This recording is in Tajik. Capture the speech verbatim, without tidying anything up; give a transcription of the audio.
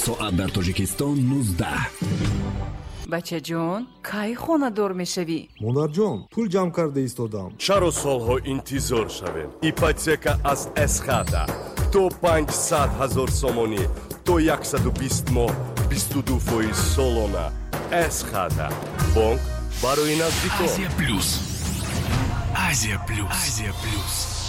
соат дар Тоҷикистон нуздаҳ. бачаҷон, кай хонадор мешавӣ? монарҷон, пул ҷамъ карда истодам. чаро солҳо интизор шавем? ипотека аз эсхата то панҷсад ҳазор сомонӣ то яксаду бист моҳ бисту ду фоиз солона. эсхата бонк барои наздикон. Азия плюс. Азия плюс. Азия плюс.